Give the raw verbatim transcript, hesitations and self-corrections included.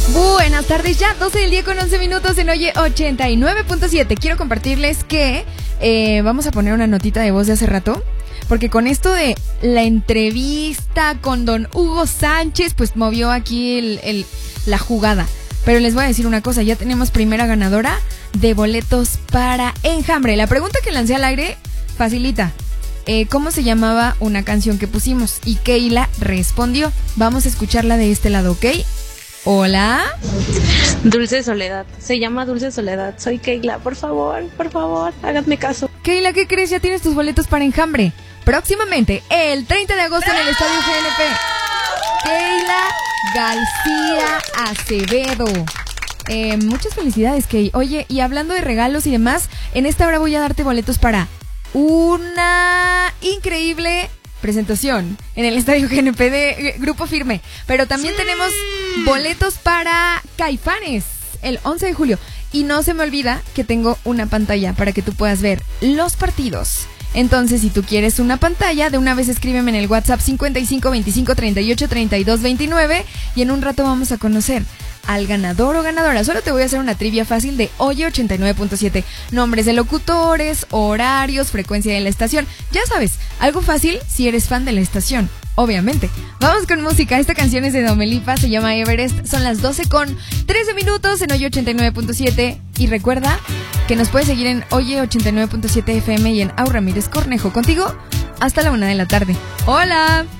Buenas tardes, ya doce del día con once minutos en Oye ochenta y nueve punto siete. Quiero compartirles que eh, vamos a poner una notita de voz de hace rato, porque con esto de la entrevista con don Hugo Sánchez, pues movió aquí el, el, la jugada. Pero les voy a decir una cosa, ya tenemos primera ganadora de boletos para Enjambre. La pregunta que lancé al aire, facilita. Eh, ¿Cómo se llamaba una canción que pusimos? Y Keila respondió. Vamos a escucharla de este lado, ¿ok? Hola. Dulce Soledad. Se llama Dulce Soledad. Soy Keila. Por favor, por favor, háganme caso. Keila, ¿qué crees? Ya tienes tus boletos para Enjambre. Próximamente, el treinta de agosto en el Estadio G N P. Keila García Acevedo. Eh, muchas felicidades, Key. Oye, y hablando de regalos y demás, en esta hora voy a darte boletos para una increíble presentación en el Estadio G N P de Grupo Firme. Pero también sí. tenemos boletos para Caifanes el once de julio. Y no se me olvida que tengo una pantalla para que tú puedas ver los partidos. Entonces, si tú quieres una pantalla, de una vez escríbeme en el WhatsApp cincuenta y cinco veinticinco treinta y ocho treinta y dos veintinueve y en un rato vamos a conocer al ganador o ganadora. Solo te voy a hacer una trivia fácil de Oye ochenta y nueve punto siete. Nombres de locutores, horarios, frecuencia de la estación. Ya sabes, algo fácil si eres fan de la estación, obviamente. Vamos con música. Esta canción es de Domelipa, se llama Everest. Son las doce con trece minutos en Oye ochenta y nueve punto siete. Y recuerda que nos puedes seguir en Oye ochenta y nueve punto siete F M y en Au Ramírez Cornejo. Contigo hasta la una de la tarde. ¡Hola!